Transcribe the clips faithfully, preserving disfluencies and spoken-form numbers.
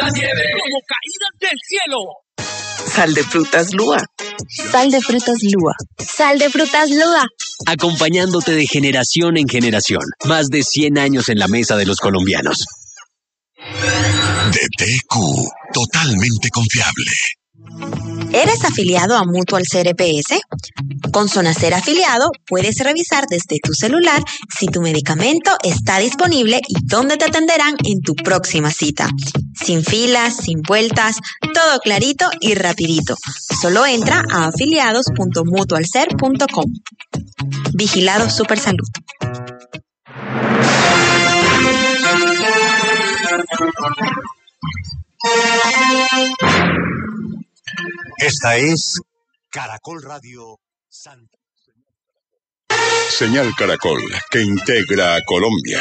la nieve como caídas del cielo. Sal de frutas Lua. Sal de frutas Lua. Sal de frutas Lua. Acompañándote de generación en generación. Más de cien años en la mesa de los colombianos. D T Q, totalmente confiable. ¿Eres afiliado a Mutual C R P S? Con Zonacer Afiliado puedes revisar desde tu celular si tu medicamento está disponible y dónde te atenderán en tu próxima cita. Sin filas, sin vueltas, todo clarito y rapidito. Solo entra a afiliados punto mutualcer punto com. Vigilado Supersalud. Esta es Caracol Radio Santa. Señal Caracol, que integra a Colombia.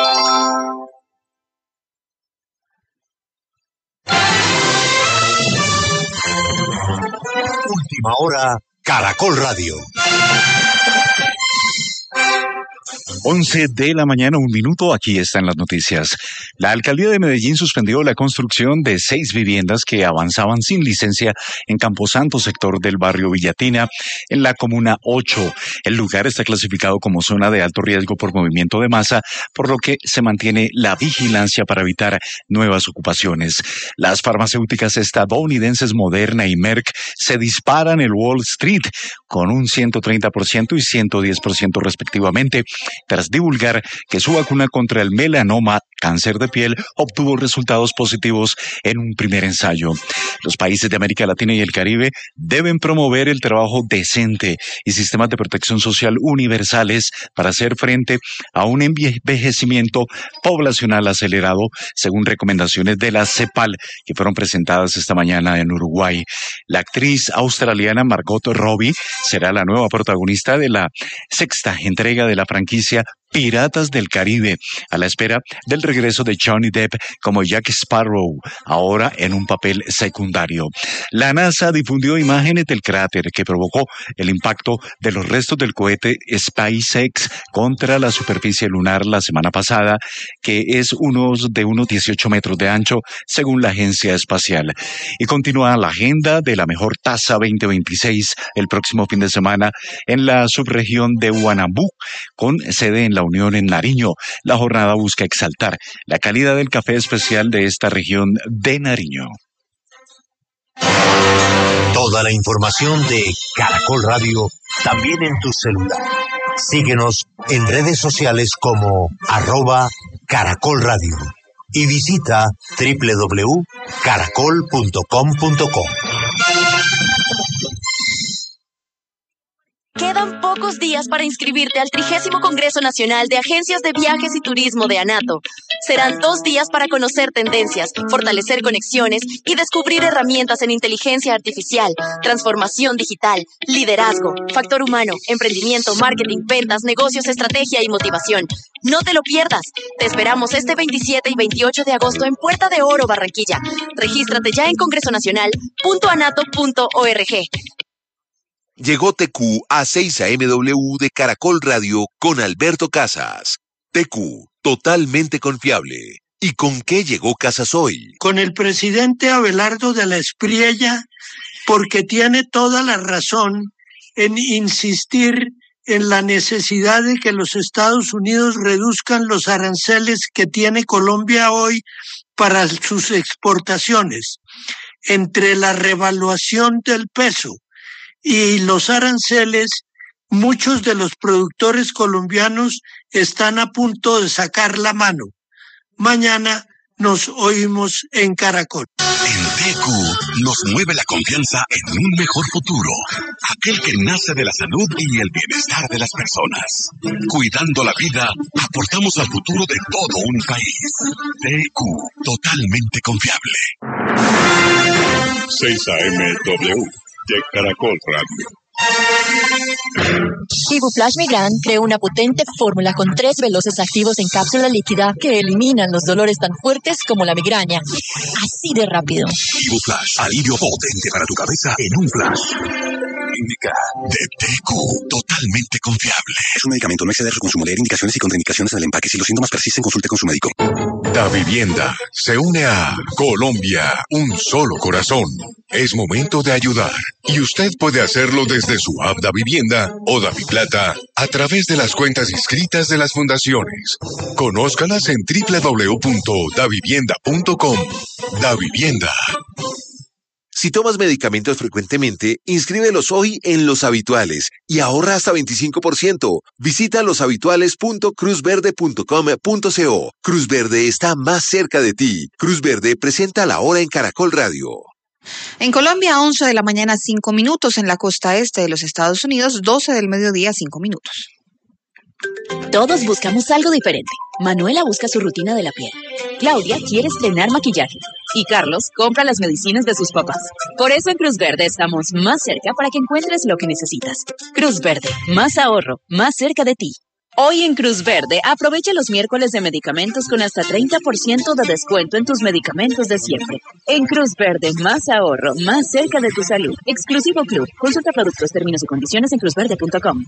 Última hora, Caracol Radio. once de la mañana, un minuto, aquí están las noticias. La alcaldía de Medellín suspendió la construcción de seis viviendas que avanzaban sin licencia en Camposanto, sector del barrio Villatina, en la comuna ocho. El lugar está clasificado como zona de alto riesgo por movimiento de masa, por lo que se mantiene la vigilancia para evitar nuevas ocupaciones. Las farmacéuticas estadounidenses Moderna y Merck se disparan en Wall Street con un ciento treinta por ciento y ciento diez por ciento respectivamente, tras divulgar que su vacuna contra el melanoma, cáncer de piel, obtuvo resultados positivos en un primer ensayo. Los países de América Latina y el Caribe deben promover el trabajo decente y sistemas de protección social universales para hacer frente a un envejecimiento poblacional acelerado, según recomendaciones de la CEPAL, que fueron presentadas esta mañana en Uruguay. La actriz australiana Margot Robbie será la nueva protagonista de la sexta entrega de la franquicia Piratas del Caribe, a la espera del regreso de Johnny Depp como Jack Sparrow, ahora en un papel secundario. La NASA difundió imágenes del cráter que provocó el impacto de los restos del cohete SpaceX contra la superficie lunar la semana pasada, que es unos de unos dieciocho metros de ancho, según la agencia espacial. Y continúa la agenda de la mejor taza veinte veintiséis el próximo fin de semana en la subregión de Huanabú, con sede en la Unión en Nariño. La jornada busca exaltar la calidad del café especial de esta región de Nariño. Toda la información de Caracol Radio también en tu celular. Síguenos en redes sociales como arroba Caracol Radio y visita doble u doble u doble u punto caracol punto com punto co. Quedan pocos días para inscribirte al trigésimo Congreso Nacional de Agencias de Viajes y Turismo de ANATO. Serán dos días para conocer tendencias, fortalecer conexiones y descubrir herramientas en inteligencia artificial, transformación digital, liderazgo, factor humano, emprendimiento, marketing, ventas, negocios, estrategia y motivación. No te lo pierdas. Te esperamos este veintisiete y veintiocho de agosto en Puerta de Oro, Barranquilla. Regístrate ya en congreso nacional punto anato punto org. Llegó T Q a seis A M W de Caracol Radio con Alberto Casas. T Q, totalmente confiable. ¿Y con qué llegó Casas hoy? Con el presidente Abelardo de la Espriella, porque tiene toda la razón en insistir en la necesidad de que los Estados Unidos reduzcan los aranceles que tiene Colombia hoy para sus exportaciones. Entre la revaluación del peso y los aranceles, muchos de los productores colombianos están a punto de sacar la mano. Mañana nos oímos en Caracol. En T Q nos mueve la confianza en un mejor futuro, aquel que nace de la salud y el bienestar de las personas. Cuidando la vida, aportamos al futuro de todo un país. T Q, totalmente confiable. seis A M W de Caracol Radio. Ibuflash Migran creó una potente fórmula con tres veloces activos en cápsula líquida que eliminan los dolores tan fuertes como la migraña. Así de rápido. Ibuflash, alivio potente para tu cabeza en un flash. Indica de T Q, totalmente confiable. Es un medicamento, no exceder su consumo. Leer indicaciones y contraindicaciones en el empaque. Si los síntomas persisten, consulte con su médico. Da Vivienda se une a Colombia, un solo corazón. Es momento de ayudar y usted puede hacerlo desde su app Da Vivienda o DaViplata a través de las cuentas inscritas de las fundaciones. Conózcalas en doble u doble u doble u punto da vivienda punto com. Da Vivienda. Si tomas medicamentos frecuentemente, inscríbelos hoy en Los Habituales y ahorra hasta veinticinco por ciento. Visita loshabituales punto cruz verde punto com punto co. Cruz Verde está más cerca de ti. Cruz Verde presenta La Hora en Caracol Radio. En Colombia, once de la mañana, cinco minutos. En la costa este de los Estados Unidos, doce del mediodía, cinco minutos. Todos buscamos algo diferente. Manuela busca su rutina de la piel. Claudia quiere estrenar maquillaje. Y Carlos compra las medicinas de sus papás. Por eso en Cruz Verde estamos más cerca para que encuentres lo que necesitas. Cruz Verde, más ahorro, más cerca de ti. Hoy en Cruz Verde, aprovecha los miércoles de medicamentos con hasta treinta por ciento de descuento en tus medicamentos de siempre. En Cruz Verde, más ahorro, más cerca de tu salud. Exclusivo Club. Consulta productos, términos y condiciones en cruz verde punto com.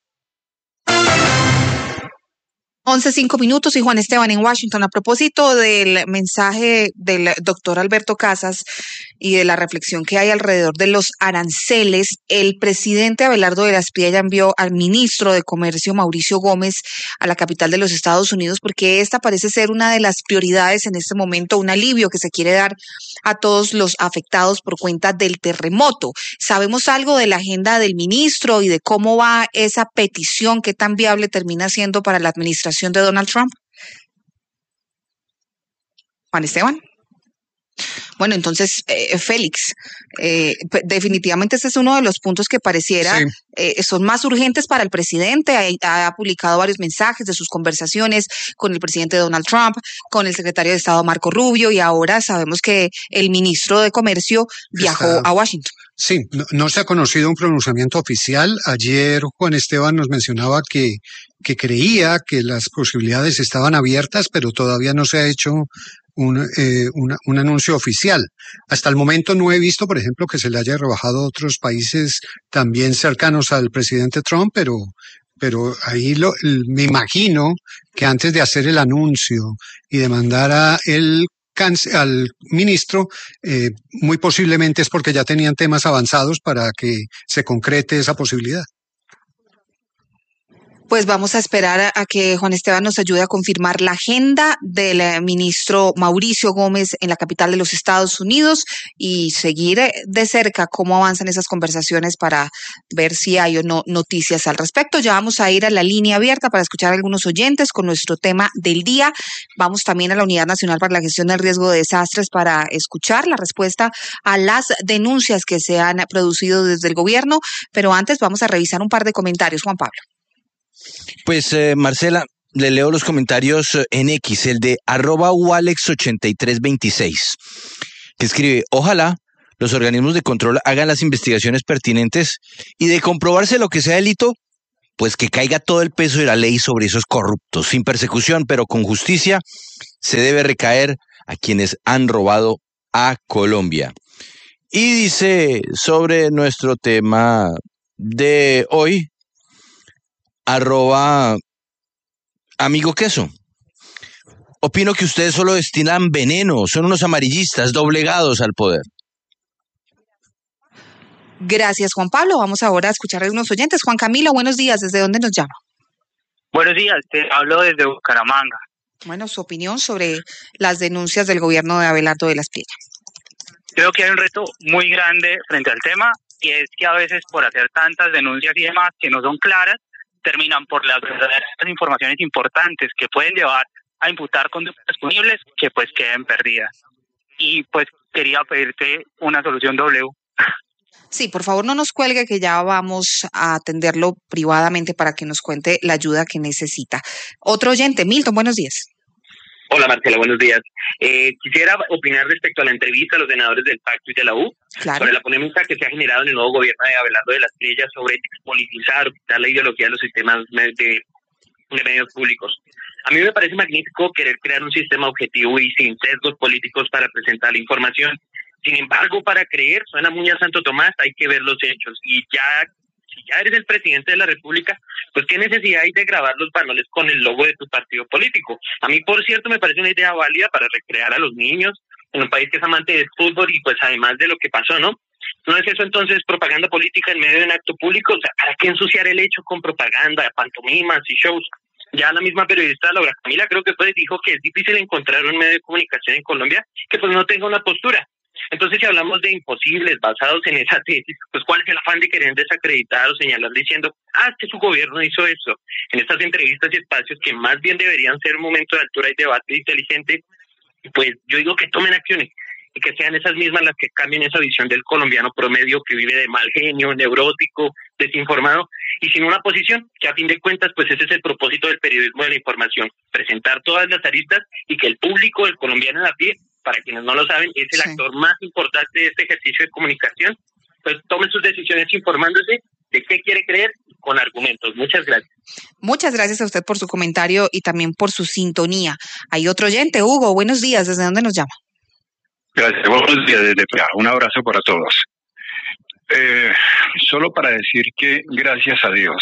once, cinco minutos y Juan Esteban en Washington. A propósito del mensaje del doctor Alberto Casas y de la reflexión que hay alrededor de los aranceles, el presidente Abelardo de la Espriella envió al ministro de Comercio Mauricio Gómez a la capital de los Estados Unidos porque esta parece ser una de las prioridades en este momento, un alivio que se quiere dar a todos los afectados por cuenta del terremoto. ¿Sabemos algo de la agenda del ministro y de cómo va esa petición? ¿Qué tan viable termina siendo para la administración de Donald Trump? Juan Esteban. Bueno, entonces, eh, Félix, eh, definitivamente este es uno de los puntos que pareciera sí. eh, son más urgentes para el presidente. Ha, ha publicado varios mensajes de sus conversaciones con el presidente Donald Trump, con el secretario de Estado Marco Rubio, y ahora sabemos que el ministro de Comercio viajó Está... a Washington. Sí, no, no se ha conocido un pronunciamiento oficial. Ayer Juan Esteban nos mencionaba que, que creía que las posibilidades estaban abiertas, pero todavía no se ha hecho un, eh, una, un anuncio oficial. Hasta el momento no he visto, por ejemplo, que se le haya rebajado a otros países también cercanos al presidente Trump, pero, pero ahí lo, me imagino que antes de hacer el anuncio y de mandar a el al ministro, eh, muy posiblemente es porque ya tenían temas avanzados para que se concrete esa posibilidad. Pues vamos a esperar a, a que Juan Esteban nos ayude a confirmar la agenda del eh, ministro Mauricio Gómez en la capital de los Estados Unidos y seguir eh, de cerca cómo avanzan esas conversaciones para ver si hay o no noticias al respecto. Ya vamos a ir a la línea abierta para escuchar a algunos oyentes con nuestro tema del día. Vamos también a la Unidad Nacional para la Gestión del Riesgo de Desastres para escuchar la respuesta a las denuncias que se han producido desde el gobierno, pero antes vamos a revisar un par de comentarios. Juan Pablo. Pues eh, Marcela, le leo los comentarios en X, el de arroba walex ochenta y tres veintiséis, que escribe: ojalá los organismos de control hagan las investigaciones pertinentes y de comprobarse lo que sea delito, pues que caiga todo el peso de la ley sobre esos corruptos, sin persecución, pero con justicia. Se debe recaer a quienes han robado a Colombia. Y dice sobre nuestro tema de hoy, arroba amigo queso: opino que ustedes solo destilan veneno, son unos amarillistas doblegados al poder. Gracias, Juan Pablo. Vamos ahora a escuchar a algunos oyentes. Juan Camilo, buenos días. ¿Desde dónde nos llama? Buenos días, te hablo desde Bucaramanga. Bueno, su opinión sobre las denuncias del gobierno de Abelardo de la Espriella. Creo que hay un reto muy grande frente al tema, y es que a veces por hacer tantas denuncias y demás que no son claras, terminan por las verdaderas informaciones importantes que pueden llevar a imputar conductas punibles que pues queden perdidas. Y pues quería pedirte una solución W. Sí, por favor no nos cuelgue, que ya vamos a atenderlo privadamente para que nos cuente la ayuda que necesita. Otro oyente, Milton, buenos días. Hola Marcela, buenos días. Eh, quisiera opinar respecto a la entrevista a los senadores del Pacto y de la U, claro, sobre la polémica que se ha generado en el nuevo gobierno de Abelardo de la Espriella sobre politizar, quitar la ideología de los sistemas de, de medios públicos. A mí me parece magnífico querer crear un sistema objetivo y sin sesgos políticos para presentar la información. Sin embargo, para creer, suena muy a Santo Tomás, hay que ver los hechos. Y ya Si ya eres el presidente de la República, pues qué necesidad hay de grabar los banoles con el logo de tu partido político. A mí, por cierto, me parece una idea válida para recrear a los niños en un país que es amante del fútbol y pues además de lo que pasó, ¿no? ¿No es eso entonces propaganda política en medio de un acto público? O sea, ¿para qué ensuciar el hecho con propaganda, pantomimas y shows? Ya la misma periodista Laura Camila creo que pues dijo que es difícil encontrar un medio de comunicación en Colombia que pues no tenga una postura. Entonces, si hablamos de imposibles basados en esa tesis, pues ¿cuál es el afán de querer desacreditar o señalar diciendo, ah, que su gobierno hizo eso? En estas entrevistas y espacios que más bien deberían ser un momento de altura y debate inteligente, pues yo digo que tomen acciones y que sean esas mismas las que cambien esa visión del colombiano promedio que vive de mal genio, neurótico, desinformado y sin una posición, que a fin de cuentas pues ese es el propósito del periodismo de la información, presentar todas las aristas y que el público, el colombiano de a pie, para quienes no lo saben, es el sí. actor más importante de este ejercicio de comunicación, pues tomen sus decisiones informándose de qué quiere creer con argumentos. Muchas gracias. Muchas gracias a usted por su comentario y también por su sintonía. Hay otro oyente, Hugo, buenos días, ¿desde dónde nos llama? Gracias, buenos días desde P A. Un abrazo para todos. Eh, solo para decir que gracias a Dios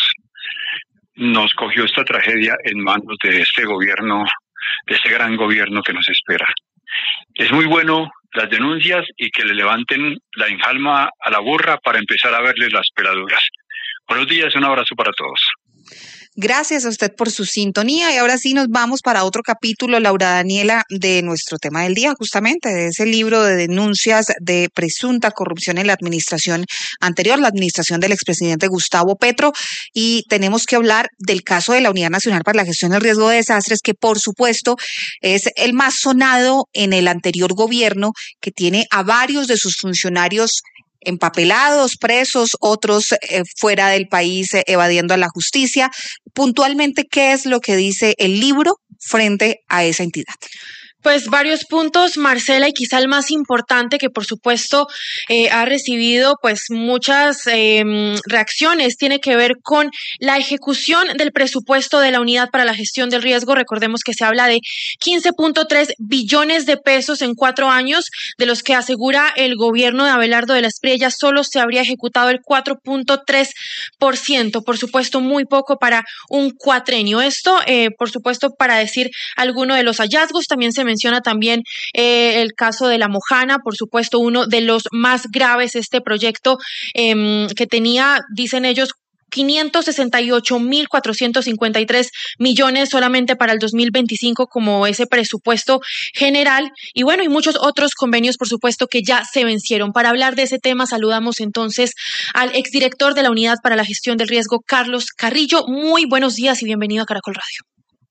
nos cogió esta tragedia en manos de este gobierno, de este gran gobierno que nos espera. Es muy bueno las denuncias y que le levanten la enjalma a la burra para empezar a verle las peladuras. Buenos días, un abrazo para todos. Gracias a usted por su sintonía y ahora sí nos vamos para otro capítulo, Laura Daniela, de nuestro tema del día, justamente de ese libro de denuncias de presunta corrupción en la administración anterior, la administración del expresidente Gustavo Petro, y tenemos que hablar del caso de la Unidad Nacional para la Gestión del Riesgo de Desastres, que por supuesto es el más sonado en el anterior gobierno, que tiene a varios de sus funcionarios empapelados, presos, otros eh, fuera del país eh, evadiendo a la justicia. Puntualmente, ¿qué es lo que dice el libro frente a esa entidad? Pues varios puntos, Marcela, y quizá el más importante que por supuesto eh, ha recibido pues muchas eh, reacciones, tiene que ver con la ejecución del presupuesto de la Unidad para la Gestión del Riesgo. Recordemos que se habla de quince punto tres billones de pesos en cuatro años, de los que asegura el gobierno de Abelardo de la Espriella solo se habría ejecutado el cuatro punto tres por ciento, por supuesto muy poco para un cuatrenio. Esto, eh, por supuesto, para decir alguno de los hallazgos. También se menciona también eh, el caso de La Mojana, por supuesto uno de los más graves, este proyecto eh, que tenía, dicen ellos, quinientos sesenta y ocho mil cuatrocientos cincuenta y tres millones solamente para el dos mil veinticinco como ese presupuesto general, y bueno, y muchos otros convenios, por supuesto, que ya se vencieron. Para hablar de ese tema, saludamos entonces al exdirector de la Unidad para la Gestión del Riesgo, Carlos Carrillo. Muy buenos días y bienvenido a Caracol Radio.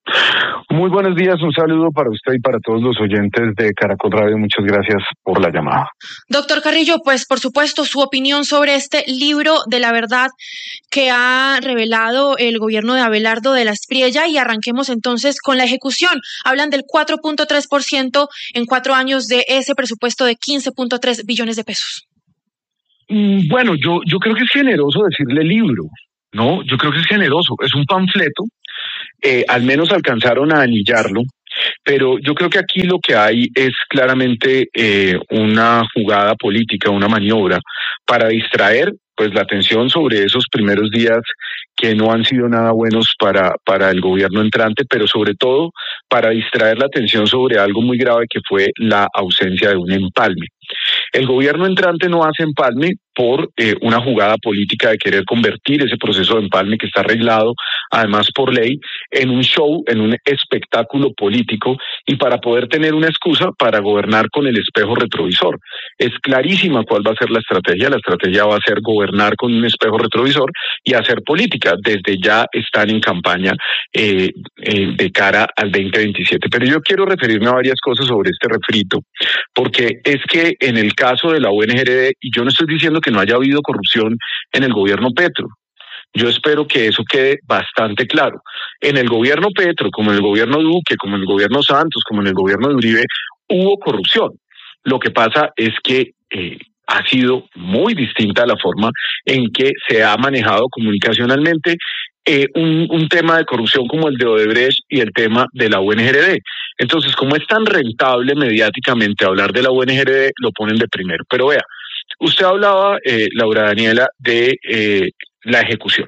Muy buenos días, un saludo para usted y para todos los oyentes de Caracol Radio. Muchas gracias por la llamada. Doctor Carrillo, pues por supuesto su opinión sobre este libro de la verdad que ha revelado el gobierno de Abelardo de la Espriella, y arranquemos entonces con la ejecución. Hablan del cuatro punto tres por ciento en cuatro años de ese presupuesto de quince punto tres billones de pesos. Bueno, yo, yo creo que es generoso decirle libro, ¿no? Yo creo que es generoso, es un panfleto. Eh, al menos alcanzaron a anillarlo, pero yo creo que aquí lo que hay es claramente eh, una jugada política, una maniobra para distraer pues la atención sobre esos primeros días que no han sido nada buenos para, para el gobierno entrante, pero sobre todo para distraer la atención sobre algo muy grave que fue la ausencia de un empalme. El gobierno entrante no hace empalme por eh, una jugada política de querer convertir ese proceso de empalme, que está arreglado además por ley, en un show, en un espectáculo político, y para poder tener una excusa para gobernar con el espejo retrovisor. Es clarísima cuál va a ser la estrategia. La estrategia va a ser gobernar con un espejo retrovisor y hacer política. Desde ya están en campaña eh, eh, de cara al veinte veintisiete. Pero yo quiero referirme a varias cosas sobre este refrito, porque es que en el caso de la U N G R D, y yo no estoy diciendo que no haya habido corrupción en el gobierno Petro, yo espero que eso quede bastante claro. En el gobierno Petro, como en el gobierno Duque, como en el gobierno Santos, como en el gobierno de Uribe, hubo corrupción. Lo que pasa es que eh, ha sido muy distinta la forma en que se ha manejado comunicacionalmente eh, un, un tema de corrupción como el de Odebrecht y el tema de la U N G R D. Entonces, como es tan rentable mediáticamente hablar de la U N G R D, lo ponen de primero. Pero vea, usted hablaba, eh, Laura Daniela, de eh, la ejecución.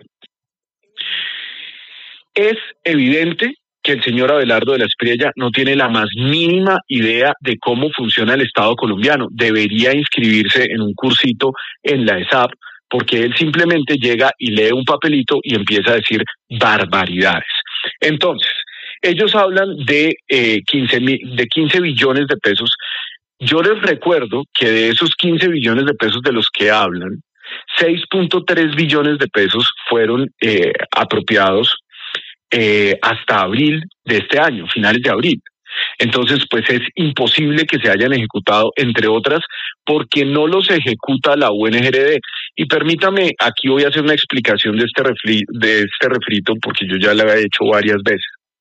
Es evidente que el señor Abelardo de la Espriella no tiene la más mínima idea de cómo funciona el Estado colombiano. Debería inscribirse en un cursito en la E S A P, porque él simplemente llega y lee un papelito y empieza a decir barbaridades. Entonces, ellos hablan de, eh, quince, de quince billones de pesos. Yo les recuerdo que de esos quince billones de pesos de los que hablan, seis punto tres billones de pesos fueron eh, apropiados eh, hasta abril de este año, finales de abril. Entonces, pues es imposible que se hayan ejecutado, entre otras, porque no los ejecuta la U N G R D. Y permítame, aquí voy a hacer una explicación de este, refri, de este refrito, porque yo ya lo he hecho varias veces.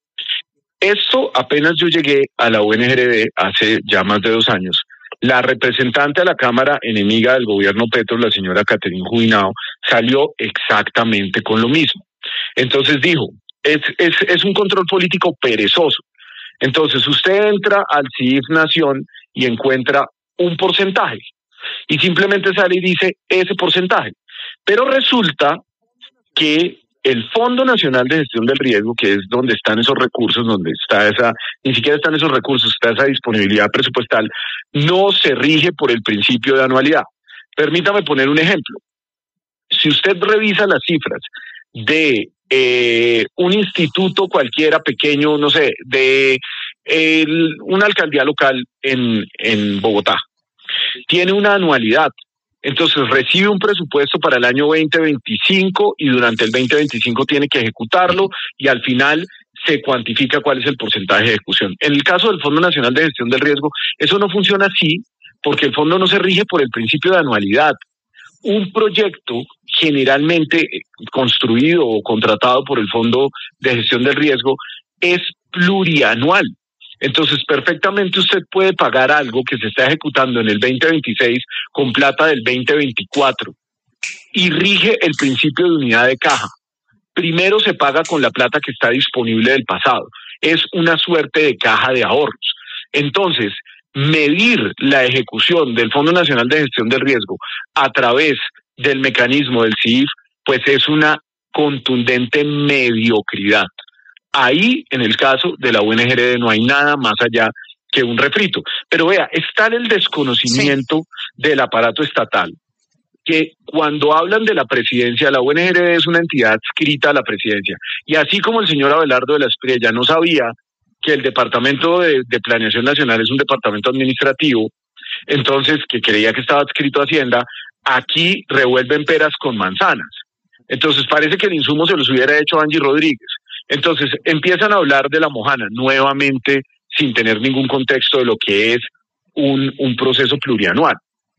Esto, apenas yo llegué a la U N G R D hace ya más de dos años, la representante a la Cámara enemiga del gobierno Petro, la señora Catherine Jubinao, salió exactamente con lo mismo. Entonces dijo, es, es, es un control político perezoso. Entonces usted entra al C I F Nación y encuentra un porcentaje y simplemente sale y dice ese porcentaje. Pero resulta que el Fondo Nacional de Gestión del Riesgo, que es donde están esos recursos, donde está esa, ni siquiera están esos recursos, está esa disponibilidad presupuestal, no se rige por el principio de anualidad. Permítame poner un ejemplo. Si usted revisa las cifras de eh, un instituto cualquiera pequeño, no sé, de eh, una alcaldía local en, en Bogotá, tiene una anualidad. Entonces recibe un presupuesto para el año veinte veinticinco y durante el veinte veinticinco tiene que ejecutarlo y al final se cuantifica cuál es el porcentaje de ejecución. En el caso del Fondo Nacional de Gestión del Riesgo, eso no funciona así porque el fondo no se rige por el principio de anualidad. Un proyecto generalmente construido o contratado por el Fondo de Gestión del Riesgo es plurianual. Entonces, perfectamente usted puede pagar algo que se está ejecutando en el veinte veintiséis con plata del veinte veinticuatro y rige el principio de unidad de caja. Primero se paga con la plata que está disponible del pasado. Es una suerte de caja de ahorros. Entonces, medir la ejecución del Fondo Nacional de Gestión del Riesgo a través del mecanismo del C I F, pues es una contundente mediocridad. Ahí, en el caso de la U N G R D, no hay nada más allá que un refrito. Pero vea, está el desconocimiento sí. del aparato estatal, que cuando hablan de la presidencia, la U N G R D es una entidad adscrita a la presidencia. Y así como el señor Abelardo de la Espriella no sabía que el Departamento de, de Planeación Nacional es un departamento administrativo, entonces que creía que estaba adscrito a Hacienda, aquí revuelven peras con manzanas. Entonces parece que el insumo se los hubiera hecho Angie Rodríguez. Entonces empiezan a hablar de la mojana nuevamente sin tener ningún contexto de lo que es un, un proceso plurianual.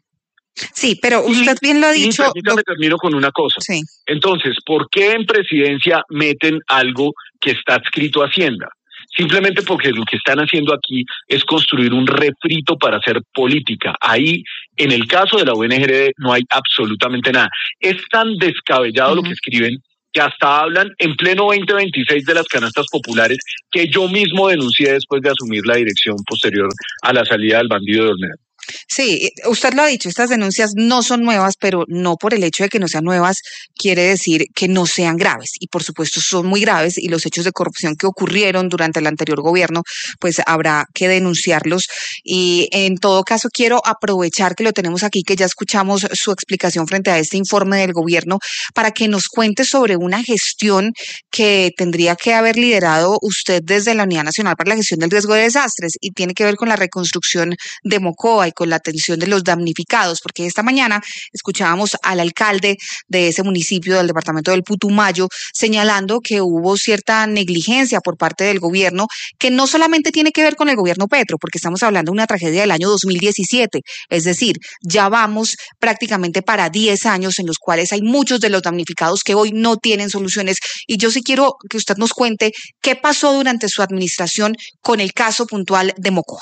Sí, pero usted y, bien lo ha dicho. Y permítame, termino con una cosa. Sí. Entonces, ¿por qué en presidencia meten algo que está adscrito a Hacienda? Simplemente porque lo que están haciendo aquí es construir un refrito para hacer política. Ahí, en el caso de la U N G R D, no hay absolutamente nada. Es tan descabellado uh-huh. lo que escriben que hasta hablan en pleno veinte veintiséis de las canastas populares que yo mismo denuncié después de asumir la dirección posterior a la salida del bandido de Olmedo. Sí, usted lo ha dicho, estas denuncias no son nuevas, pero no por el hecho de que no sean nuevas quiere decir que no sean graves. Y por supuesto son muy graves y los hechos de corrupción que ocurrieron durante el anterior gobierno, pues habrá que denunciarlos. Y en todo caso quiero aprovechar que lo tenemos aquí, que ya escuchamos su explicación frente a este informe del gobierno, para que nos cuente sobre una gestión que tendría que haber liderado usted desde la Unidad Nacional para la Gestión del Riesgo de Desastres y tiene que ver con la reconstrucción de Mocoa y con la atención de los damnificados, porque esta mañana escuchábamos al alcalde de ese municipio del departamento del Putumayo señalando que hubo cierta negligencia por parte del gobierno que no solamente tiene que ver con el gobierno Petro, porque estamos hablando de una tragedia del año dos mil diecisiete, es decir, ya vamos prácticamente para diez años en los cuales hay muchos de los damnificados que hoy no tienen soluciones y yo sí quiero que usted nos cuente qué pasó durante su administración con el caso puntual de Mocoa.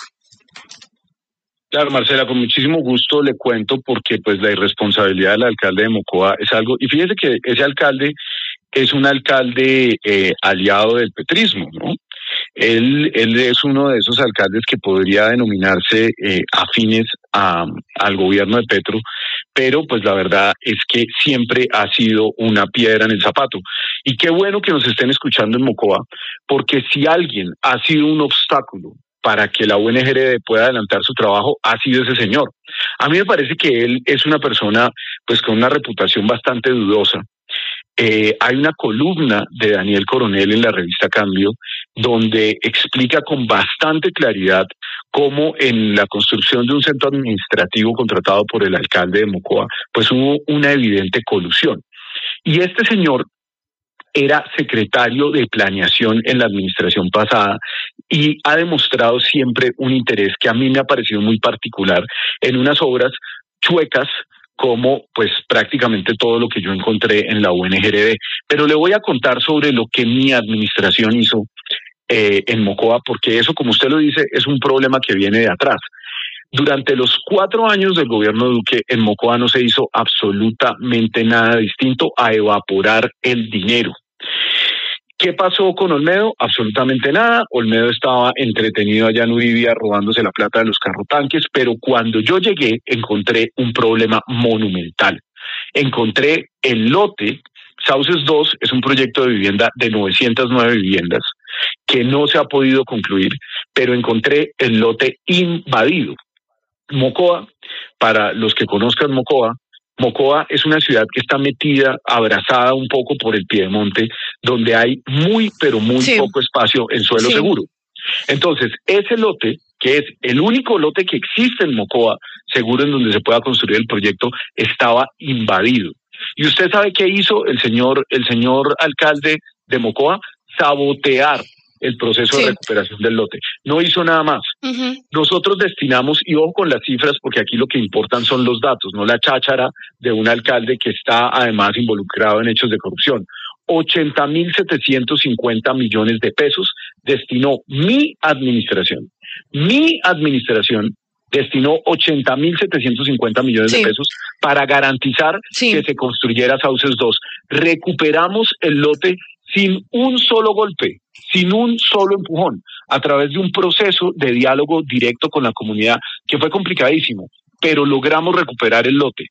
Claro, Marcela, con muchísimo gusto le cuento porque pues la irresponsabilidad del alcalde de Mocoa es algo, y fíjese que ese alcalde es un alcalde eh, aliado del petrismo, ¿no? Él, él es uno de esos alcaldes que podría denominarse eh, afines a, al gobierno de Petro, pero pues la verdad es que siempre ha sido una piedra en el zapato. Y qué bueno que nos estén escuchando en Mocoa, porque si alguien ha sido un obstáculo para que la U N G R D pueda adelantar su trabajo, ha sido ese señor. A mí me parece que él es una persona pues con una reputación bastante dudosa. Eh, hay una columna de Daniel Coronel en la revista Cambio donde explica con bastante claridad cómo en la construcción de un centro administrativo contratado por el alcalde de Mocoa pues hubo una evidente colusión. Y este señor era secretario de planeación en la administración pasada y ha demostrado siempre un interés que a mí me ha parecido muy particular en unas obras chuecas como pues prácticamente todo lo que yo encontré en la U N G R D. Pero le voy a contar sobre lo que mi administración hizo eh, en Mocoa, porque eso, como usted lo dice, es un problema que viene de atrás. Durante los cuatro años del gobierno Duque, en Mocoa no se hizo absolutamente nada distinto a evaporar el dinero. ¿Qué pasó con Olmedo? Absolutamente nada. Olmedo estaba entretenido allá en Uribia robándose la plata de los carrotanques, pero cuando yo llegué encontré un problema monumental. Encontré el lote, Sauces dos es un proyecto de vivienda de novecientas nueve viviendas que no se ha podido concluir, pero encontré el lote invadido. Mocoa, para los que conozcan Mocoa, Mocoa es una ciudad que está metida, abrazada un poco por el piedemonte, donde hay muy, pero muy sí. poco espacio en suelo sí. seguro. Entonces, ese lote, que es el único lote que existe en Mocoa, seguro en donde se pueda construir el proyecto, estaba invadido. ¿Y usted sabe qué hizo el señor, el señor alcalde de Mocoa? Sabotear el proceso sí. de recuperación del lote. No hizo nada más. Uh-huh. Nosotros destinamos, y ojo con las cifras, porque aquí lo que importan son los datos, no la cháchara de un alcalde que está además involucrado en hechos de corrupción. ochenta mil setecientos cincuenta millones de pesos destinó mi administración. Mi administración destinó ochenta mil setecientos cincuenta millones sí. de pesos para garantizar sí. que se construyera Sauces dos. Recuperamos el lote sin un solo golpe, sin un solo empujón, a través de un proceso de diálogo directo con la comunidad que fue complicadísimo, pero logramos recuperar el lote.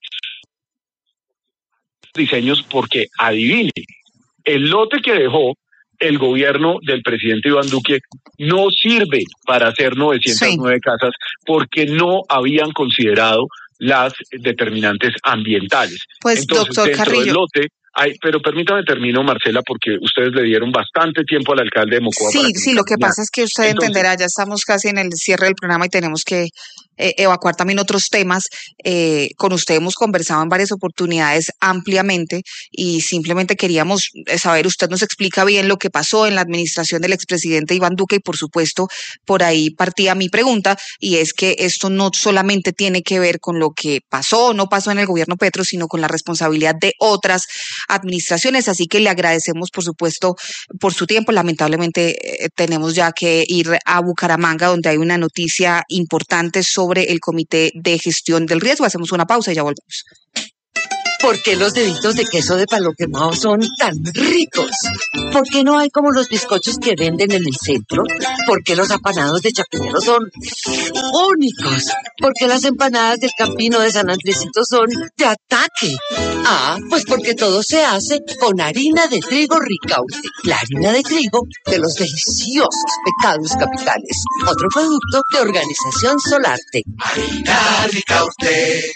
Diseños porque, adivine, el lote que dejó el gobierno del presidente Iván Duque no sirve para hacer novecientas nueve sí. casas porque no habían considerado las determinantes ambientales. Pues, Entonces, doctor dentro Carrillo. del lote, Ay, pero permítame termino, Marcela, porque ustedes le dieron bastante tiempo al alcalde de Mocoa. Sí, para que sí, lo que pasa es que usted Entonces, entenderá, ya estamos casi en el cierre del programa y tenemos que eh, evacuar también otros temas. Eh, con usted hemos conversado en varias oportunidades ampliamente y simplemente queríamos saber, usted nos explica bien lo que pasó en la administración del expresidente Iván Duque y por supuesto por ahí partía mi pregunta y es que esto no solamente tiene que ver con lo que pasó o no pasó en el gobierno Petro, sino con la responsabilidad de otras administraciones, así que le agradecemos por supuesto por su tiempo. Lamentablemente eh, tenemos ya que ir a Bucaramanga donde hay una noticia importante sobre el Comité de Gestión del Riesgo. Hacemos una pausa y ya volvemos. ¿Por qué los deditos de queso de palo quemado son tan ricos? ¿Por qué no hay como los bizcochos que venden en el centro? ¿Por qué los apanados de Chapinero son únicos? ¿Por qué las empanadas del Campino de San Andresito son de ataque? Ah, pues porque todo se hace con harina de trigo Ricaurte, la harina de trigo de los deliciosos pecados capitales. Otro producto de Organización Solarte. Harina Ricaurte.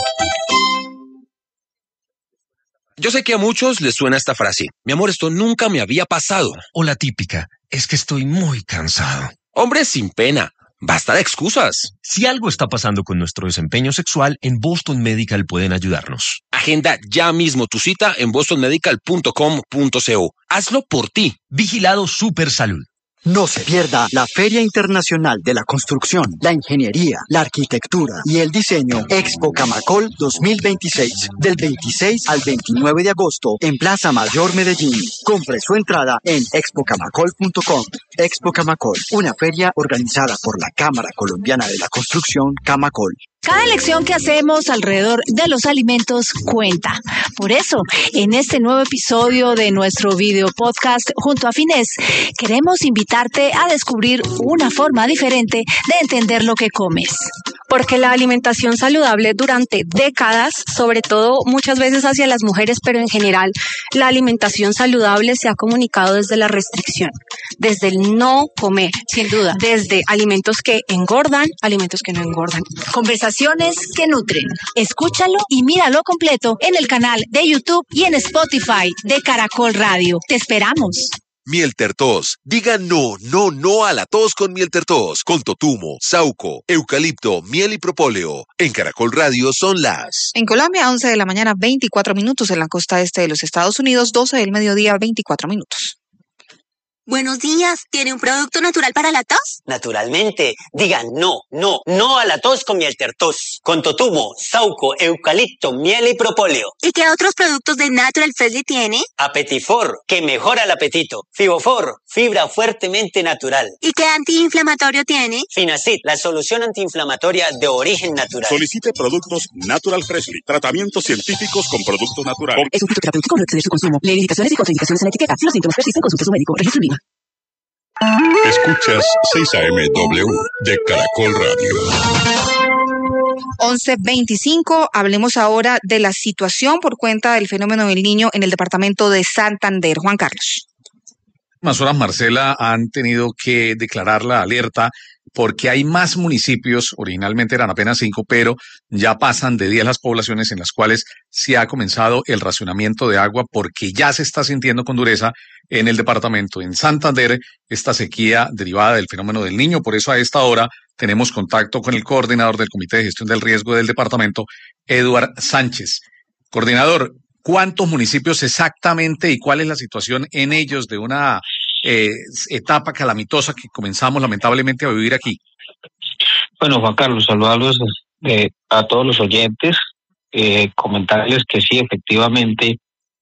Yo sé que a muchos les suena esta frase. Mi amor, esto nunca me había pasado. O la típica, es que estoy muy cansado. Hombre, sin pena. Basta de excusas. Si algo está pasando con nuestro desempeño sexual, en Boston Medical pueden ayudarnos. Agenda ya mismo tu cita en boston medical punto com punto co. Hazlo por ti. Vigilado Super Salud. No se pierda la Feria Internacional de la Construcción, la Ingeniería, la Arquitectura y el Diseño Expo Camacol dos mil veintiséis, del veintiséis al veintinueve de agosto en Plaza Mayor Medellín. Compre su entrada en expo camacol punto com. Expo Camacol, una feria organizada por la Cámara Colombiana de la Construcción, Camacol. Cada elección que hacemos alrededor de los alimentos cuenta. Por eso, en este nuevo episodio de nuestro video podcast junto a Finés, queremos invitarte a descubrir una forma diferente de entender lo que comes. porque la alimentación saludable durante décadas, sobre todo muchas veces hacia las mujeres, pero en general la alimentación saludable se ha comunicado desde la restricción, desde el no comer, sin duda, desde alimentos que engordan, alimentos que no engordan. Conversaciones que nutren. Escúchalo y míralo completo en el canal de YouTube y en Spotify de Caracol Radio. Te esperamos. Miel Tertos. Diga no, no, no a la tos con Miel Tertos. Con totumo, sauco, eucalipto, miel y propóleo. En Caracol Radio son las... En Colombia, once de la mañana, veinticuatro minutos. En la costa este de los Estados Unidos, doce del mediodía, veinticuatro minutos. Buenos días, ¿tiene un producto natural para la tos? Naturalmente, digan no, no, no a la tos con Miel Tertos, con totumo, sauco, eucalipto, miel y propóleo. ¿Y qué otros productos de Natural Freshly tiene? Apetifor, que mejora el apetito. Fibofor, fibra fuertemente natural. ¿Y qué antiinflamatorio tiene? Finacid, la solución antiinflamatoria de origen natural. Solicite productos Natural Freshly, tratamientos científicos con producto natural. Es un producto terapéutico, no exceder su consumo. Lee indicaciones y contraindicaciones en la etiqueta. Si los síntomas persisten, consulte a su médico. Registro INVIMA. Escuchas seis A M W de Caracol Radio. once veinticinco, hablemos ahora de la situación por cuenta del fenómeno del Niño en el departamento de Santander. Juan Carlos. Más horas, Marcela, han tenido que declarar la alerta porque hay más municipios, originalmente eran apenas cinco, pero ya pasan de diez las poblaciones en las cuales se ha comenzado el racionamiento de agua porque ya se está sintiendo con dureza en el departamento. En Santander, esta sequía derivada del fenómeno del Niño, por eso a esta hora tenemos contacto con el coordinador del Comité de Gestión del Riesgo del departamento, Eduard Sánchez. Coordinador, ¿cuántos municipios exactamente y cuál es la situación en ellos de una eh, etapa calamitosa que comenzamos lamentablemente a vivir aquí? Bueno, Juan Carlos, saludarlos eh, a todos los oyentes, eh, comentarles que sí, efectivamente,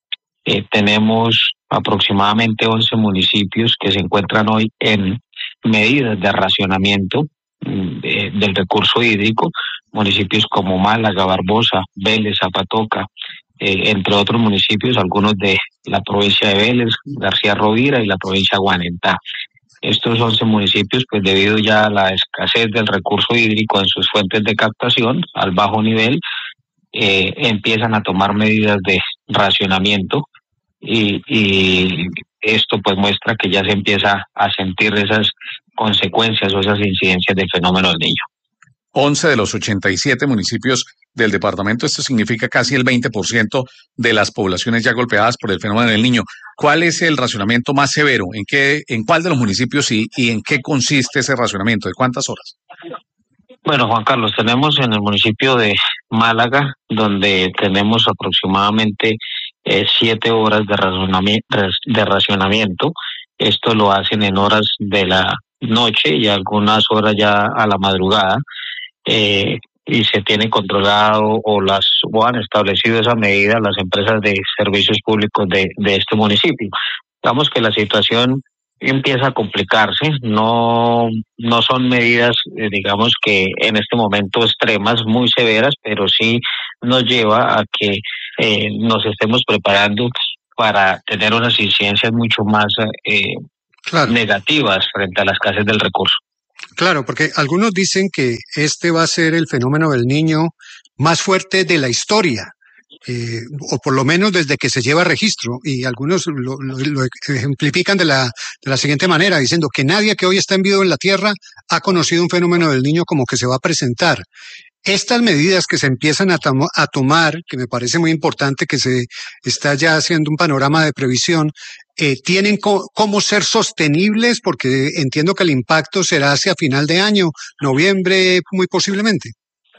eh, tenemos aproximadamente once municipios que se encuentran hoy en medidas de racionamiento eh, del recurso hídrico, municipios como Málaga, Barbosa, Vélez, Zapatoca, Eh, entre otros municipios, algunos de la provincia de Vélez, García Rovira y la provincia de Guanentá. Estos once municipios, pues debido ya a la escasez del recurso hídrico en sus fuentes de captación, al bajo nivel, eh, empiezan a tomar medidas de racionamiento y, y esto pues muestra que ya se empieza a sentir esas consecuencias o esas incidencias del fenómeno del Niño. once de los ochenta y siete municipios del departamento, esto significa casi el veinte por ciento de las poblaciones ya golpeadas por el fenómeno del Niño. ¿Cuál es el racionamiento más severo? ¿En qué, en cuál de los municipios y, y en qué consiste ese racionamiento? ¿De cuántas horas? Bueno, Juan Carlos, tenemos en el municipio de Málaga, donde tenemos aproximadamente eh, siete horas de racionamiento, de racionamiento. Esto lo hacen en horas de la noche y algunas horas ya a la madrugada. Eh, y se tiene controlado o las o han establecido esa medida las empresas de servicios públicos de, de este municipio. Digamos que la situación empieza a complicarse, no, no son medidas, eh, digamos que en este momento extremas, muy severas, pero sí nos lleva a que eh, nos estemos preparando para tener unas incidencias mucho más eh, claro. negativas frente a la escasez del recurso. Claro, porque algunos dicen que este va a ser el fenómeno del Niño más fuerte de la historia, eh, o por lo menos desde que se lleva registro, y algunos lo, lo, lo ejemplifican de la, de la siguiente manera, diciendo que nadie que hoy está en vivo en la Tierra ha conocido un fenómeno del Niño como que se va a presentar. Estas medidas que se empiezan a, tom- a tomar, que me parece muy importante que se está ya haciendo un panorama de previsión, eh, ¿tienen co- cómo ser sostenibles? Porque entiendo que el impacto será hacia final de año, noviembre, muy posiblemente.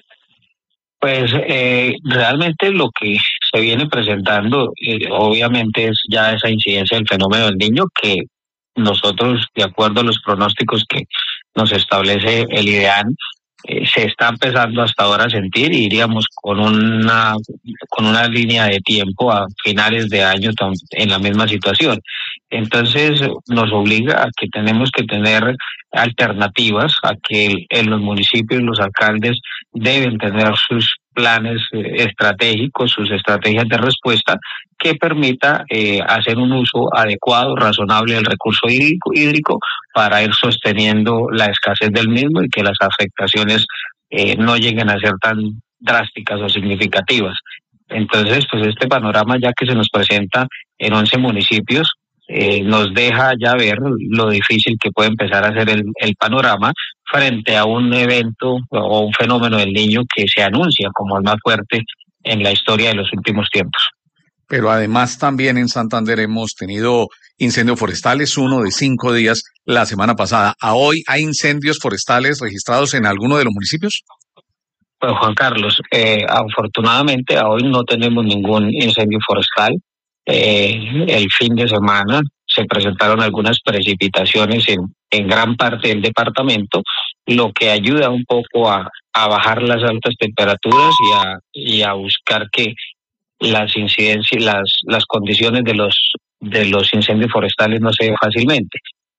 Pues eh, realmente lo que se viene presentando, eh, obviamente, es ya esa incidencia del fenómeno del Niño que nosotros, de acuerdo a los pronósticos que nos establece el IDEAN, Eh, se está empezando hasta ahora a sentir y iríamos con una con una línea de tiempo a finales de año en la misma situación. Entonces nos obliga a que tenemos que tener alternativas, a que en los municipios los alcaldes deben tener sus planes eh, estratégicos, sus estrategias de respuesta que permita eh, hacer un uso adecuado, razonable del recurso hídrico, hídrico para ir sosteniendo la escasez del mismo y que las afectaciones eh, no lleguen a ser tan drásticas o significativas. Entonces, pues este panorama ya que se nos presenta en once municipios, eh, nos deja ya ver lo difícil que puede empezar a ser el, el panorama frente a un evento o un fenómeno del niño que se anuncia como el más fuerte en la historia de los últimos tiempos. Pero además también en Santander hemos tenido incendios forestales, uno de cinco días la semana pasada. ¿A hoy hay incendios forestales registrados en alguno de los municipios? Pues Juan Carlos, eh, afortunadamente a hoy no tenemos ningún incendio forestal. Eh, el fin de semana se presentaron algunas precipitaciones en, en gran parte del departamento, lo que ayuda un poco a, a bajar las altas temperaturas y a, y a buscar que las incidencias, las, las condiciones de los, de los incendios forestales no se den fácilmente.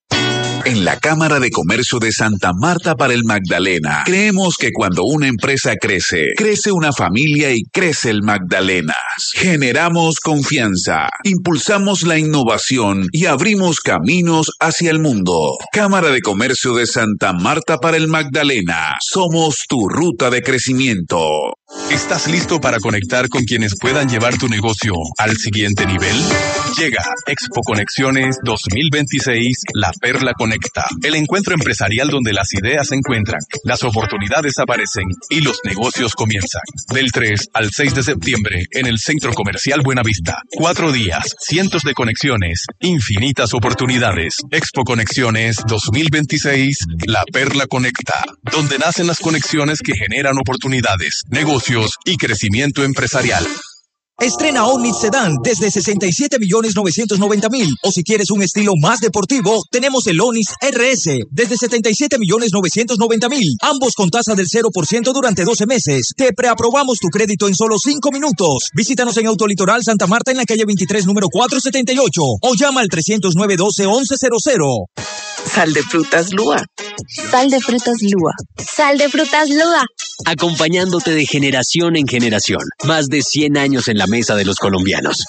En la Cámara de Comercio de Santa Marta para el Magdalena, creemos que cuando una empresa crece, crece una familia y crece el Magdalenas. Generamos confianza, impulsamos la innovación y abrimos caminos hacia el mundo. Cámara de Comercio de Santa Marta para el Magdalena. Somos tu ruta de crecimiento. ¿Estás listo para conectar con quienes puedan llevar tu negocio al siguiente nivel? Llega Expo Conexiones dos mil veintiséis, La Perla Conecta, el encuentro empresarial donde las ideas se encuentran, las oportunidades aparecen y los negocios comienzan. Del tres al seis de septiembre en el Centro Comercial Buenavista. Cuatro días, cientos de conexiones, infinitas oportunidades. Expo Conexiones dos mil veintiséis, La Perla Conecta, donde nacen las conexiones que generan oportunidades, negocios y crecimiento empresarial. Estrena Onix Sedan desde sesenta y siete millones novecientos noventa mil. O si quieres un estilo más deportivo, tenemos el Onix R S desde setenta y siete millones novecientos noventa mil. Ambos con tasa del cero por ciento durante doce meses. Te preaprobamos tu crédito en solo cinco minutos. Visítanos en Autolitoral Santa Marta en la calle veintitrés, número cuatrocientos setenta y ocho. O llama al trescientos nueve, doce, once cero cero. Sal de frutas Lua. Sal de frutas Lua. Sal de frutas Lua. Acompañándote de generación en generación. Más de cien años en la mesa de los colombianos.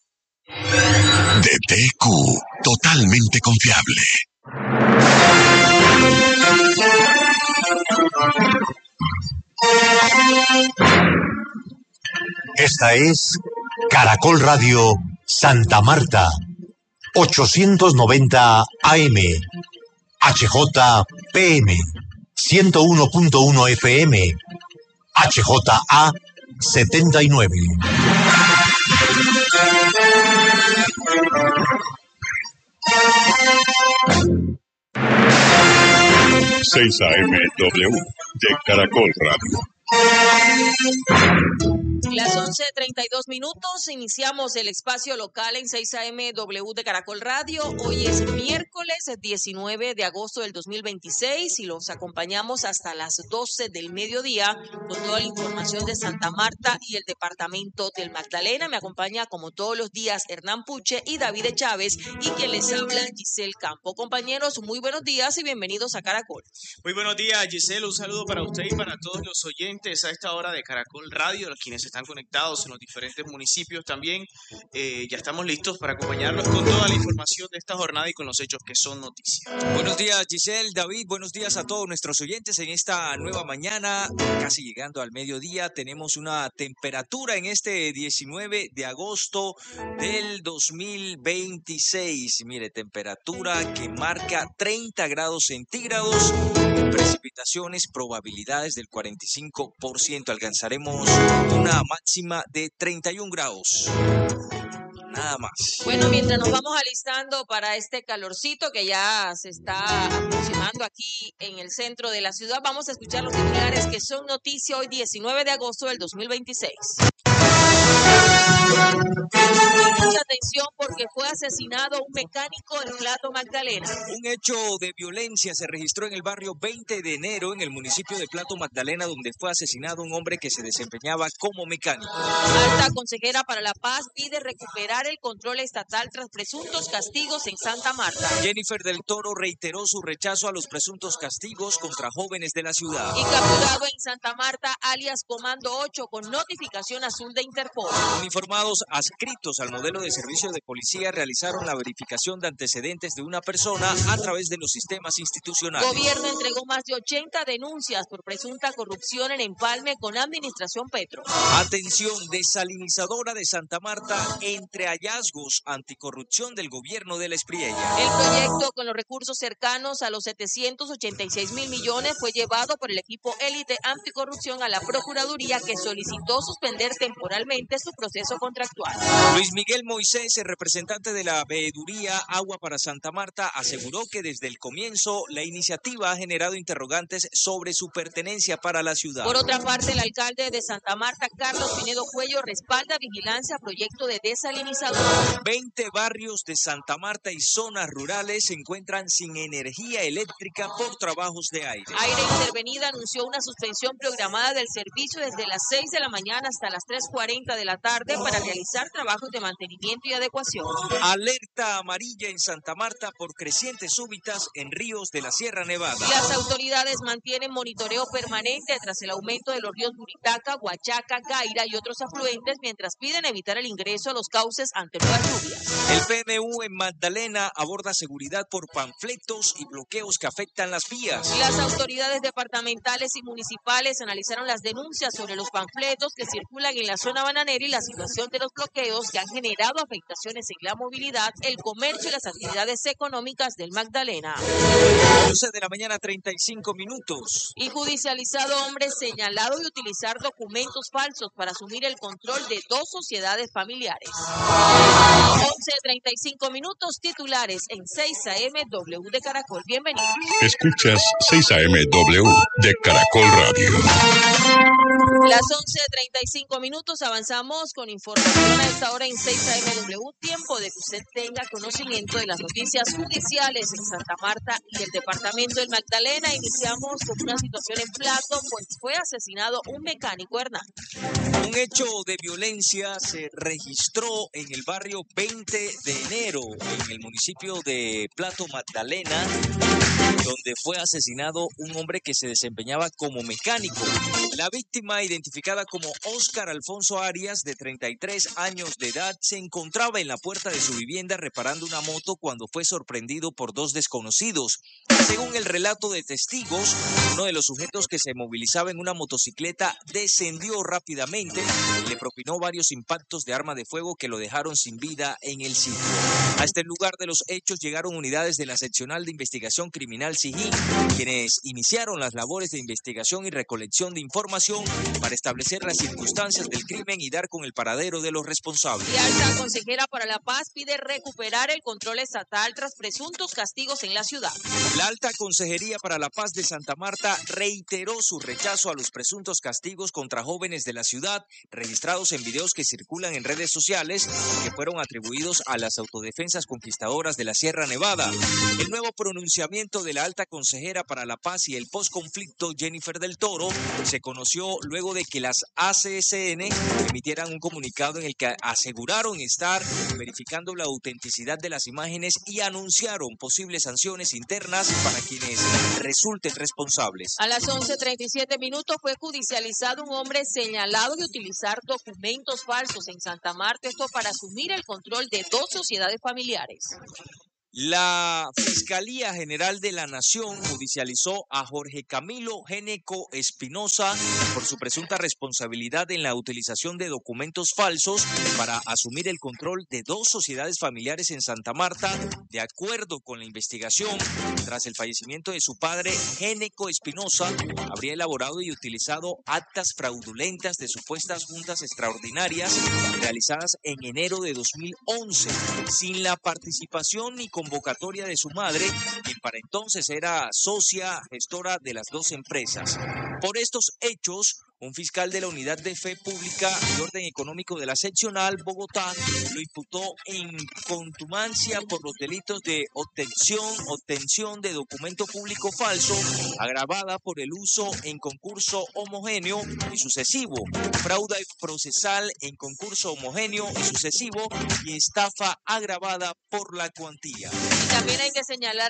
D T Q, totalmente confiable. Esta es Caracol Radio Santa Marta, ochocientos noventa A M, H J P M, ciento uno punto uno F M, H J A setenta y nueve. seis A M W de Caracol Radio. Las once treinta y dos minutos, iniciamos el espacio local en seis A M W de Caracol Radio. Hoy es miércoles diecinueve de agosto del dos mil veintiséis y los acompañamos hasta las doce del mediodía con toda la información de Santa Marta y el departamento del Magdalena. Me acompaña como todos los días Hernán Puche y David Chávez y quien les habla Giselle Campo. Compañeros, muy buenos días y bienvenidos a Caracol. Muy buenos días, Giselle, un saludo para usted y para todos los oyentes a esta hora de Caracol Radio, los quienes están conectados en los diferentes municipios también. Eh, ya estamos listos para acompañarlos con toda la información de esta jornada y con los hechos que son noticias. Buenos días, Giselle, David, buenos días a todos nuestros oyentes en esta nueva mañana, casi llegando al mediodía. Tenemos una temperatura en este diecinueve de agosto del dos mil veintiséis. Mire, temperatura que marca treinta grados centígrados, precipitaciones, probabilidades del cuarenta y cinco por ciento. Alcanzaremos una máxima de treinta y un grados. Nada más. Bueno, mientras nos vamos alistando para este calorcito que ya se está aproximando aquí en el centro de la ciudad, vamos a escuchar los titulares que son noticia hoy diecinueve de agosto del dos mil veintiséis. Mucha atención porque fue asesinado un mecánico en Plato Magdalena. Un hecho de violencia se registró en el barrio veinte de enero en el municipio de Plato Magdalena, donde fue asesinado un hombre que se desempeñaba como mecánico. Alta consejera para la paz pide recuperar el control estatal tras presuntos castigos en Santa Marta. Jennifer del Toro reiteró su rechazo a los presuntos castigos contra jóvenes de la ciudad. Y capturado en Santa Marta alias Comando ocho con notificación azul de Interpol. Uniformados adscritos adictos al modelo de servicio de policía realizaron la verificación de antecedentes de una persona a través de los sistemas institucionales. Gobierno entregó más de ochenta denuncias por presunta corrupción en Empalme con Administración Petro. Atención, desalinizadora de Santa Marta entre hallazgos anticorrupción del gobierno de la Espriella. El proyecto, con los recursos cercanos a los setecientos ochenta y seis mil millones, fue llevado por el equipo élite anticorrupción a la Procuraduría, que solicitó suspender temporalmente su proceso contractual. Luis Miguel Moisés, el representante de la veeduría Agua para Santa Marta, aseguró que desde el comienzo la iniciativa ha generado interrogantes sobre su pertenencia para la ciudad. Por otra parte, el alcalde de Santa Marta, Carlos Pinedo Cuello, respalda vigilancia a proyecto de desalinizador. veinte barrios de Santa Marta y zonas rurales se encuentran sin energía eléctrica por trabajos de aire. Aire Intervenida anunció una suspensión programada del servicio desde las seis de la mañana hasta las tres cuarenta de la tarde para realizar trabajos de mantenimiento y adecuación. Alerta amarilla en Santa Marta por crecientes súbitas en ríos de la Sierra Nevada. Las autoridades mantienen monitoreo permanente tras el aumento de los ríos Buritaca, Huachaca, Gaira y otros afluentes, mientras piden evitar el ingreso a los cauces ante nuevas lluvias. El P M U en Magdalena aborda seguridad por panfletos y bloqueos que afectan las vías. Las autoridades departamentales y municipales analizaron las denuncias sobre los panfletos que circulan en la zona bananera y la situación de los bloqueos que han generado afectaciones en la movilidad, el comercio y las actividades económicas del Magdalena. once de la mañana, treinta y cinco minutos. Y judicializado hombre señalado de utilizar documentos falsos para asumir el control de dos sociedades familiares. once treinta y cinco minutos, titulares en seis A M W de Caracol. Bienvenidos. Escuchas seis A M W de Caracol Radio. Las once treinta y cinco minutos, avanzamos con información a esta hora en seis A M W. Tiempo de que usted tenga conocimiento de las noticias judiciales en Santa Marta y el departamento del Magdalena. Iniciamos con una situación en Plato, pues fue asesinado un mecánico, Hernán. Un hecho de violencia se registró en el barrio veinte de enero, en el municipio de Plato, Magdalena, donde fue asesinado un hombre que se desempeñaba como mecánico. La víctima, identificada como Óscar Alfonso Arias, de treinta y tres años de edad, se encontraba en la puerta de su vivienda reparando una moto cuando fue sorprendido por dos desconocidos. Según el relato de testigos, uno de los sujetos que se movilizaba en una motocicleta descendió rápidamente y le propinó varios impactos de arma de fuego que lo dejaron sin vida en el sitio. A este lugar de los hechos llegaron unidades de la Seccional de Investigación Criminal SIGIN, quienes iniciaron las labores de investigación y recolección de información para establecer las circunstancias del crimen y dar con el paradero de los responsables. La alta consejera para la paz pide recuperar el control estatal tras presuntos castigos en la ciudad. La Alta Consejería para la Paz de Santa Marta reiteró su rechazo a los presuntos castigos contra jóvenes de la ciudad registrados en videos que circulan en redes sociales que fueron atribuidos a las autodefensas conquistadoras de la Sierra Nevada. El nuevo pronunciamiento de la Alta Consejera para la Paz y el postconflicto, Jennifer del Toro, se conoció luego de que las A C S N emitieran un comunicado en el que aseguraron estar verificando la autenticidad de las imágenes y anunciaron posibles sanciones internas para quienes resulten responsables. A las once treinta y siete minutos fue judicializado un hombre señalado de utilizar documentos falsos en Santa Marta, esto para asumir el control de dos sociedades familiares. La Fiscalía General de la Nación judicializó a Jorge Camilo Géneco Espinosa por su presunta responsabilidad en la utilización de documentos falsos para asumir el control de dos sociedades familiares en Santa Marta. De acuerdo con la investigación, tras el fallecimiento de su padre, Géneco Espinosa habría elaborado y utilizado actas fraudulentas de supuestas juntas extraordinarias realizadas en enero de dos mil once, sin la participación ni convocatoria de su madre, quien para entonces era socia gestora de las dos empresas. Por estos hechos, un fiscal de la Unidad de Fe Pública y Orden Económico de la Seccional Bogotá lo imputó en contumacia por los delitos de obtención, obtención de documento público falso, agravada por el uso en concurso homogéneo y sucesivo, fraude procesal en concurso homogéneo y sucesivo y estafa agravada por la cuantía. Y también hay que señalar que fue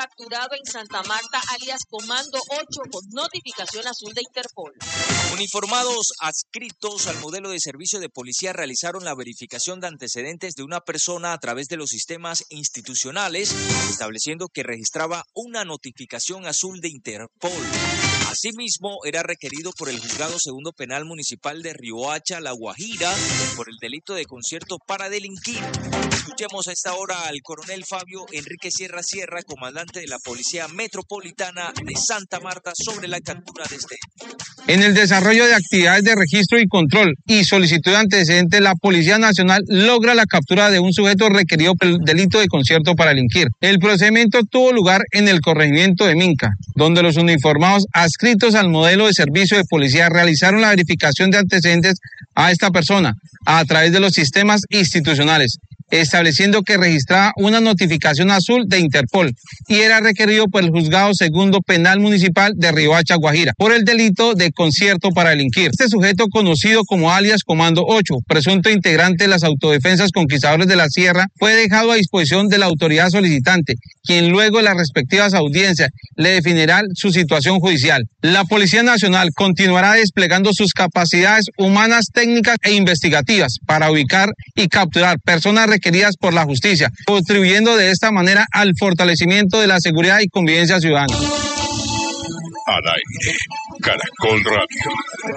capturado en Santa Marta, alias Comando ocho, con notificación azul de Interpol. Uniformados adscritos al modelo de servicio de policía realizaron la verificación de antecedentes de una persona a través de los sistemas institucionales, estableciendo que registraba una notificación azul de Interpol. Asimismo, era requerido por el Juzgado Segundo Penal Municipal de Riohacha, La Guajira, por el delito de concierto para delinquir. Escuchemos a esta hora al coronel Fabio Enrique Sierra Sierra, comandante de la Policía Metropolitana de Santa Marta, sobre la captura de este. En el desarrollo de actividades de registro y control y solicitud de antecedentes, la Policía Nacional logra la captura de un sujeto requerido por el delito de concierto para delinquir. El procedimiento tuvo lugar en el corregimiento de Minca, donde los uniformados adscritos al modelo de servicio de policía realizaron la verificación de antecedentes a esta persona a través de los sistemas institucionales, estableciendo que registraba una notificación azul de Interpol y era requerido por el Juzgado Segundo Penal Municipal de Riohacha, Guajira, por el delito de concierto para delinquir. Este sujeto, conocido como alias Comando ocho, presunto integrante de las autodefensas Conquistadores de la Sierra, fue dejado a disposición de la autoridad solicitante, quien luego de las respectivas audiencias le definirá su situación judicial. La Policía Nacional continuará desplegando sus capacidades humanas, técnicas e investigativas para ubicar y capturar personas requeridas por la justicia, contribuyendo de esta manera al fortalecimiento de la seguridad y convivencia ciudadana. Al aire, Caracol Radio.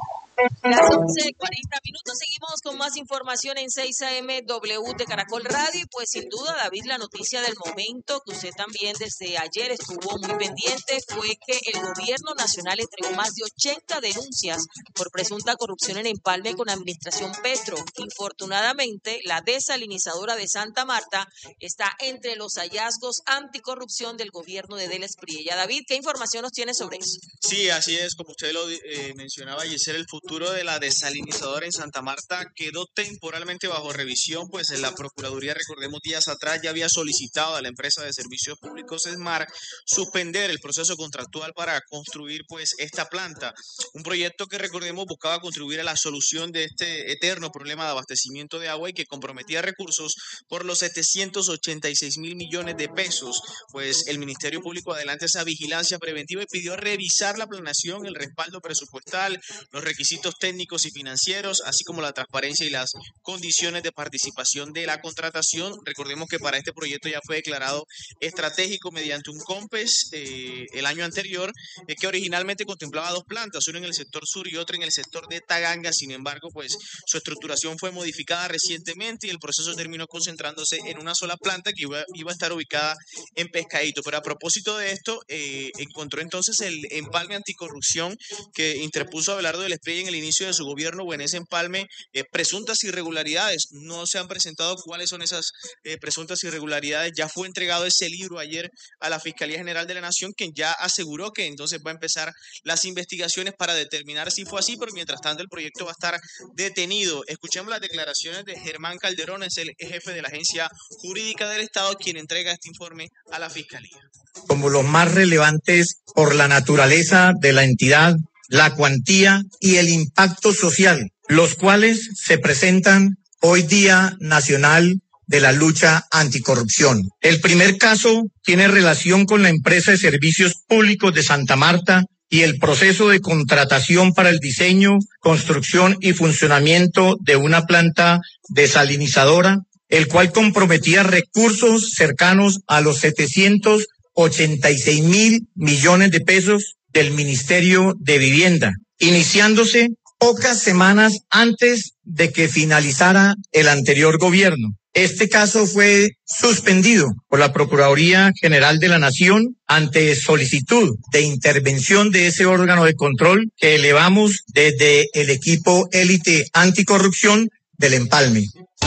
Las once cuarenta minutos, seguimos con más información en seis A M W de Caracol Radio. Y pues sin duda, David, la noticia del momento que usted también desde ayer estuvo muy pendiente fue que el gobierno nacional entregó más de ochenta denuncias por presunta corrupción en Empalme con Administración Petro. Infortunadamente, la desalinizadora de Santa Marta está entre los hallazgos anticorrupción del gobierno de Denis Priella. David, ¿qué información nos tiene sobre eso? Sí, así es, como usted lo eh, mencionaba, Giselle, el futuro de la desalinizadora en Santa Marta quedó temporalmente bajo revisión, pues en la Procuraduría, recordemos, días atrás ya había solicitado a la empresa de servicios públicos ESMAR suspender el proceso contractual para construir pues esta planta, un proyecto que, recordemos, buscaba contribuir a la solución de este eterno problema de abastecimiento de agua y que comprometía recursos por los setecientos ochenta y seis mil millones de pesos. Pues el Ministerio Público adelanta esa vigilancia preventiva y pidió revisar la planeación, el respaldo presupuestal, los requisitos técnicos y financieros, así como la transparencia y las condiciones de participación de la contratación. Recordemos que para este proyecto ya fue declarado estratégico mediante un COMPES eh, el año anterior, eh, que originalmente contemplaba dos plantas, una en el sector sur y otra en el sector de Taganga. Sin embargo, pues su estructuración fue modificada recientemente y el proceso terminó concentrándose en una sola planta que iba, iba a estar ubicada en Pescadito. Pero a propósito de esto, eh, encontró entonces el empalme anticorrupción que interpuso Abelardo del Espriella en el inicio de su gobierno, o en ese empalme, eh, presuntas irregularidades. No se han presentado cuáles son esas eh, presuntas irregularidades. Ya fue entregado ese libro ayer a la Fiscalía General de la Nación, quien ya aseguró que entonces va a empezar las investigaciones para determinar si fue así, pero mientras tanto el proyecto va a estar detenido. Escuchemos las declaraciones de Germán Calderón, es el jefe de la Agencia Jurídica del Estado, quien entrega este informe a la Fiscalía. Como los más relevantes por la naturaleza de la entidad, la cuantía y el impacto social, los cuales se presentan hoy Día Nacional de la Lucha Anticorrupción. El primer caso tiene relación con la empresa de servicios públicos de Santa Marta y el proceso de contratación para el diseño, construcción y funcionamiento de una planta desalinizadora, el cual comprometía recursos cercanos a los setecientos ochenta y seis mil millones de pesos del Ministerio de Vivienda, iniciándose pocas semanas antes de que finalizara el anterior gobierno. Este caso fue suspendido por la Procuraduría General de la Nación ante solicitud de intervención de ese órgano de control que elevamos desde el equipo élite anticorrupción del Empalme.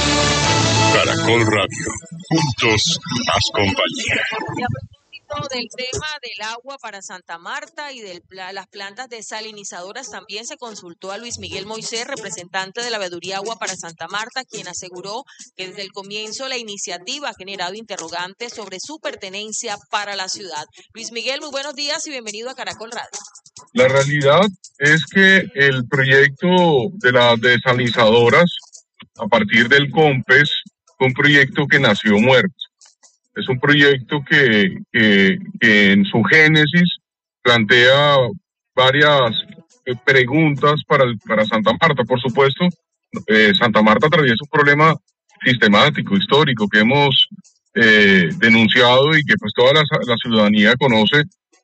Caracol Radio, juntos más compañía. Del tema del agua para Santa Marta y de las plantas desalinizadoras, también se consultó a Luis Miguel Moisés, representante de la Veeduría Agua para Santa Marta, quien aseguró que desde el comienzo la iniciativa ha generado interrogantes sobre su pertenencia para la ciudad. Luis Miguel, muy buenos días y bienvenido a Caracol Radio. La realidad es que el proyecto de las desalinizadoras, a partir del COMPES, fue un proyecto que nació muerto. Es un proyecto que, que, que en su génesis plantea varias eh, preguntas para, el, para Santa Marta. Por supuesto, eh, Santa Marta atraviesa un problema sistemático, histórico, que hemos eh, denunciado y que pues toda la, la ciudadanía conoce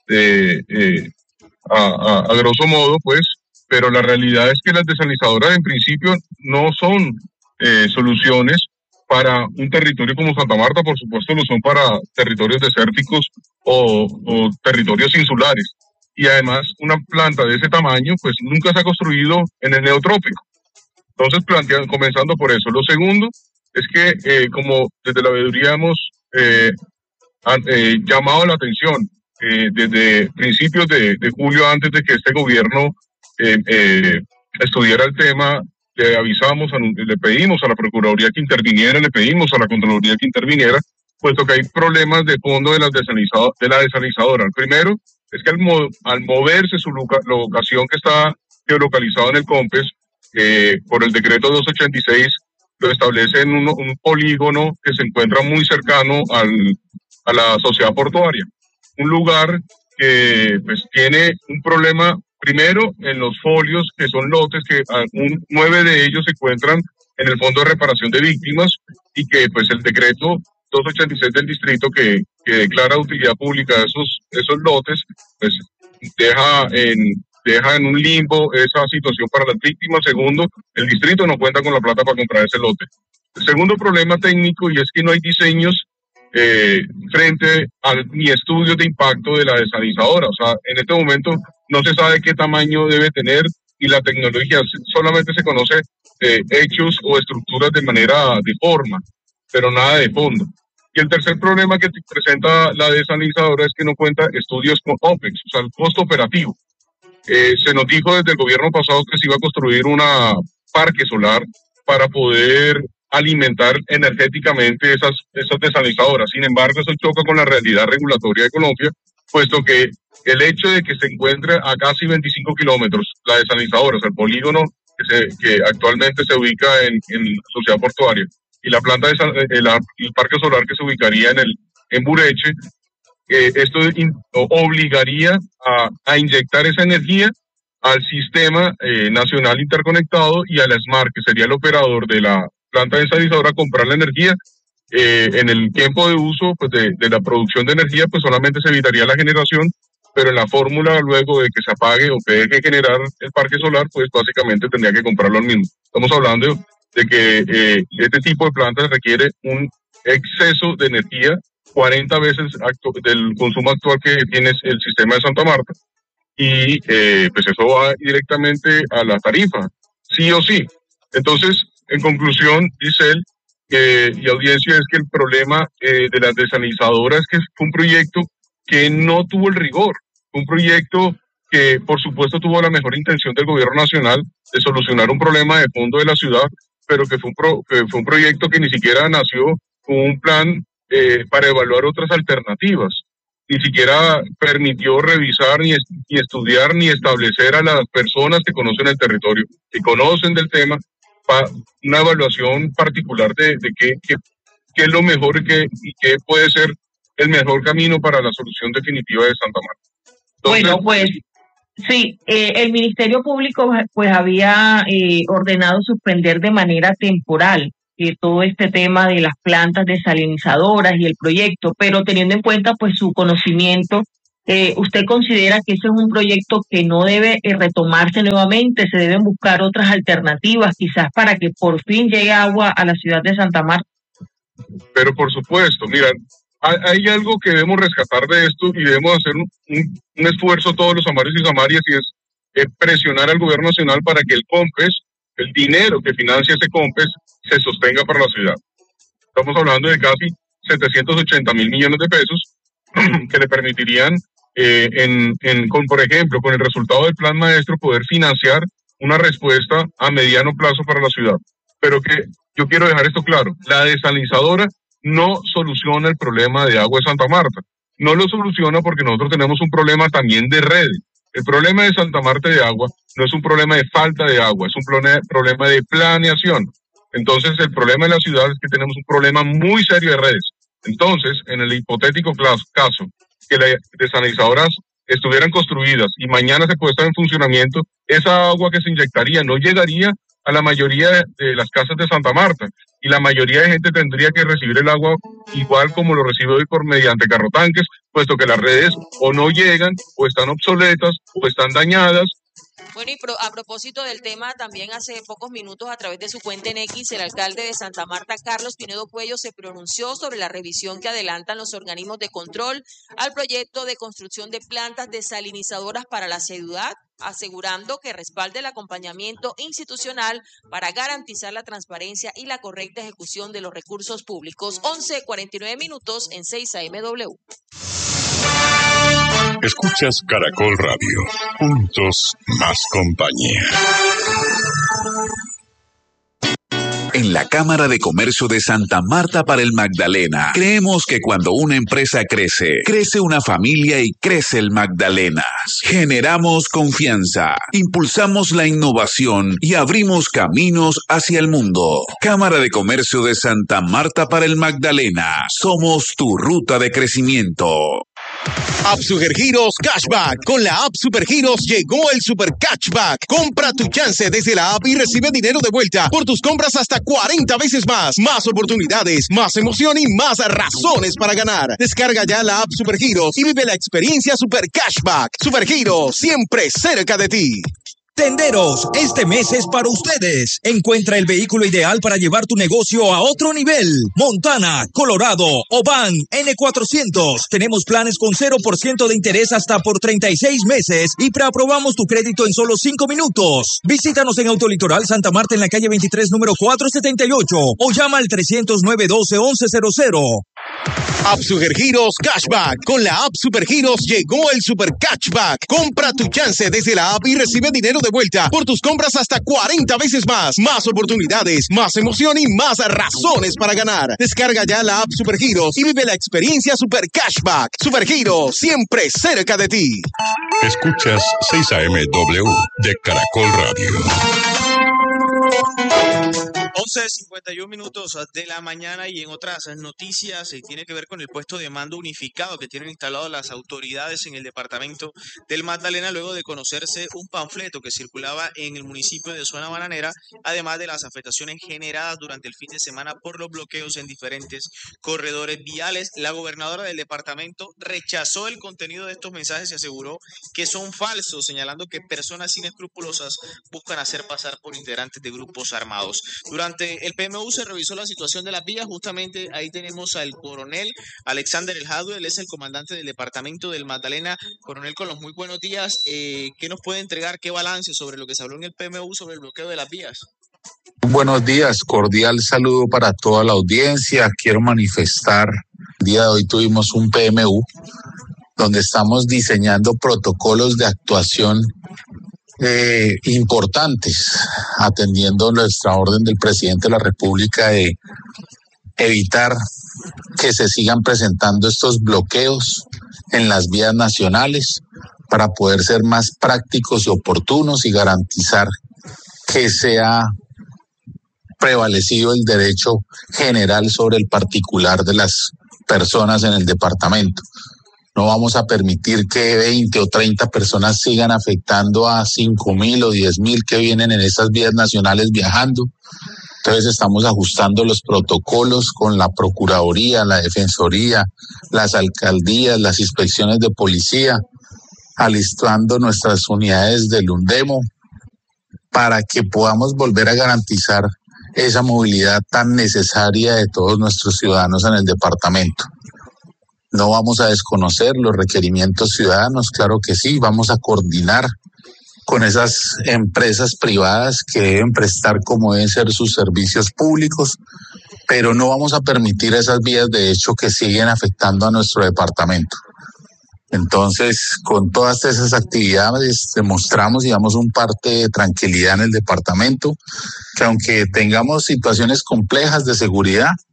eh, eh, a, a, a grosso modo, pues, pero la realidad es que las desalinizadoras en principio no son eh, soluciones para un territorio como Santa Marta, por supuesto lo son para territorios desérticos o, o territorios insulares. Y además una planta de ese tamaño pues nunca se ha construido en el neotrópico. Entonces, plantean, comenzando por eso. Lo segundo es que eh, como desde la veeduría hemos eh, han, eh, llamado la atención eh, desde principios de, de julio, antes de que este gobierno eh, eh, estudiara el tema, le avisamos, le pedimos a la Procuraduría que interviniera, le pedimos a la Contraloría que interviniera, puesto que hay problemas de fondo de, las desalinizado, de la desalinizadora. El primero es que al, mo al moverse su locación, que está geolocalizado en el COMPES, eh, por el decreto doscientos ochenta y seis, lo establece en un, un polígono que se encuentra muy cercano al, a la sociedad portuaria. Un lugar que pues tiene un problema, primero, en los folios, que son lotes, que un, nueve de ellos se encuentran en el Fondo de Reparación de Víctimas, y que pues el decreto doscientos ochenta y seis del distrito que, que declara utilidad pública esos, esos lotes, pues deja en, deja en un limbo esa situación para las víctimas. Segundo, el distrito no cuenta con la plata para comprar ese lote. El segundo problema técnico, y es que no hay diseños eh, frente a ni estudios de impacto de la desalinizadora. O sea, en este momento no se sabe qué tamaño debe tener, y la tecnología solamente se conoce eh, hechos o estructuras de manera de forma, pero nada de fondo. Y el tercer problema que presenta la desalinizadora es que no cuenta estudios con OPEX, o sea, el costo operativo. Eh, se nos dijo desde el gobierno pasado que se iba a construir una parque solar para poder alimentar energéticamente esas, esas desalinizadoras. Sin embargo, eso choca con la realidad regulatoria de Colombia, puesto que el hecho de que se encuentre a casi veinticinco kilómetros la desalinizadora, o sea, el polígono que, se, que actualmente se ubica en, en Sociedad Portuaria, y la planta de el, el parque solar que se ubicaría en el en Bureche, eh, esto in, obligaría a, a inyectar esa energía al sistema eh, nacional interconectado y al SMART, que sería el operador de la planta desalinizadora, a comprar la energía. Eh, en el tiempo de uso pues de, de la producción de energía, pues solamente se evitaría la generación, pero en la fórmula luego de que se apague o que deje de generar el parque solar, pues básicamente tendría que comprarlo al mismo. Estamos hablando de que eh, este tipo de plantas requiere un exceso de energía, cuarenta veces del consumo actual que tiene el sistema de Santa Marta, y eh, pues eso va directamente a la tarifa, sí o sí. Entonces, en conclusión, dice él, eh, y audiencia, es que el problema eh, de las desalinizadoras es que fue un proyecto que no tuvo el rigor, un proyecto que por supuesto tuvo la mejor intención del gobierno nacional de solucionar un problema de fondo de la ciudad, pero que fue un, pro, que fue un proyecto que ni siquiera nació con un plan eh, para evaluar otras alternativas. Ni siquiera permitió revisar, ni, ni estudiar, ni establecer a las personas que conocen el territorio, que conocen del tema, para una evaluación particular de, de qué, qué, qué es lo mejor y qué, y qué puede ser el mejor camino para la solución definitiva de Santa Marta. Entonces, bueno, pues sí, eh, el Ministerio Público pues había eh, ordenado suspender de manera temporal eh, todo este tema de las plantas desalinizadoras y el proyecto, pero teniendo en cuenta pues su conocimiento, eh, ¿usted considera que ese es un proyecto que no debe eh, retomarse nuevamente? ¿Se deben buscar otras alternativas quizás para que por fin llegue agua a la ciudad de Santa Marta? Pero por supuesto, mira, hay, hay algo que debemos rescatar de esto y debemos hacer un, un, un esfuerzo todos los samarios y samarias, y es eh, presionar al gobierno nacional para que el COMPES, el dinero que financia ese COMPES, se sostenga para la ciudad. Estamos hablando de casi setecientos ochenta mil millones de pesos que le permitirían, eh, en, en, con, por ejemplo, con el resultado del Plan Maestro, poder financiar una respuesta a mediano plazo para la ciudad. Pero que yo quiero dejar esto claro, la desalinizadora no soluciona el problema de agua de Santa Marta. No lo soluciona porque nosotros tenemos un problema también de redes. El problema de Santa Marta de agua no es un problema de falta de agua, es un problema de planeación. Entonces, el problema de la ciudad es que tenemos un problema muy serio de redes. Entonces, en el hipotético caso que las desalinizadoras estuvieran construidas y mañana se puede estar en funcionamiento, esa agua que se inyectaría no llegaría a la mayoría de, de las casas de Santa Marta, y la mayoría de gente tendría que recibir el agua igual como lo recibe hoy por mediante carrotanques, puesto que las redes o no llegan, o están obsoletas, o están dañadas. Bueno, y pro, a propósito del tema, también hace pocos minutos a través de su cuenta en X, el alcalde de Santa Marta, Carlos Pinedo Cuello, se pronunció sobre la revisión que adelantan los organismos de control al proyecto de construcción de plantas desalinizadoras para la ciudad, asegurando que respalda el acompañamiento institucional para garantizar la transparencia y la correcta ejecución de los recursos públicos. once cuarenta y nueve minutos en seis A M W. Escuchas Caracol Radio. Juntos, más compañía. En la Cámara de Comercio de Santa Marta para el Magdalena, creemos que cuando una empresa crece, crece una familia y crece el Magdalenas. Generamos confianza, impulsamos la innovación y abrimos caminos hacia el mundo. Cámara de Comercio de Santa Marta para el Magdalena. Somos tu ruta de crecimiento. App Supergiros Cashback. Con la App Supergiros llegó el Super Cashback. Compra tu chance desde la app y recibe dinero de vuelta por tus compras hasta cuarenta veces más. Más oportunidades, más emoción y más razones para ganar. Descarga ya la App Supergiros y vive la experiencia Super Cashback. Supergiros, siempre cerca de ti. Tenderos, este mes es para ustedes. Encuentra el vehículo ideal para llevar tu negocio a otro nivel. Montana, Colorado o Van N cuatrocientos. Tenemos planes con cero por ciento de interés hasta por treinta y seis meses y preaprobamos tu crédito en solo cinco minutos. Visítanos en Autolitoral Santa Marta en la calle veintitrés, número cuatrocientos setenta y ocho o llama al trescientos nueve, doce, once cero cero. App Supergiros Cashback. Con la App Supergiros llegó el Super Cashback. Compra tu chance desde la app y recibe dinero de vuelta por tus compras hasta cuarenta veces más. Más oportunidades, más emoción y más razones para ganar. Descarga ya la App Supergiros y vive la experiencia Super Cashback. Supergiros, siempre cerca de ti. Escuchas seis A M W de Caracol Radio. once cincuenta y uno minutos de la mañana, y en otras noticias eh, tiene que ver con el puesto de mando unificado que tienen instalado las autoridades en el departamento del Magdalena luego de conocerse un panfleto que circulaba en el municipio de Zona Bananera, además de las afectaciones generadas durante el fin de semana por los bloqueos en diferentes corredores viales. La gobernadora del departamento rechazó el contenido de estos mensajes y aseguró que son falsos, señalando que personas inescrupulosas buscan hacer pasar por integrantes de grupos armados. Durante el P M U se revisó la situación de las vías. Justamente ahí tenemos al coronel Alexander El Jadue, él es el comandante del departamento del Magdalena. Coronel, con los muy buenos días, eh, ¿qué nos puede entregar, qué balance sobre lo que se habló en el P M U sobre el bloqueo de las vías? Buenos días, cordial saludo para toda la audiencia. Quiero manifestar, el día de hoy tuvimos un P M U donde estamos diseñando protocolos de actuación Eh, importantes, atendiendo nuestra orden del presidente de la República de evitar que se sigan presentando estos bloqueos en las vías nacionales para poder ser más prácticos y oportunos y garantizar que sea prevalecido el derecho general sobre el particular de las personas en el departamento. No vamos a permitir que veinte o treinta personas sigan afectando a cinco mil o diez mil que vienen en esas vías nacionales viajando. Entonces estamos ajustando los protocolos con la Procuraduría, la Defensoría, las alcaldías, las inspecciones de policía, alistando nuestras unidades del UNDEMO para que podamos volver a garantizar esa movilidad tan necesaria de todos nuestros ciudadanos en el departamento. No vamos a desconocer los requerimientos ciudadanos, claro que sí, vamos a coordinar con esas empresas privadas que deben prestar como deben ser sus servicios públicos, pero no vamos a permitir esas vías de hecho que siguen afectando a nuestro departamento. Entonces, con todas esas actividades demostramos y damos un parte de tranquilidad en el departamento, que aunque tengamos situaciones complejas de seguridad,